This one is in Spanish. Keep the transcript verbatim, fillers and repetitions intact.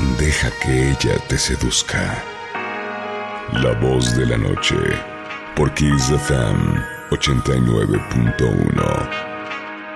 Deja que ella te seduzca. La voz de la noche, por Kiss F M ochenta y nueve punto uno.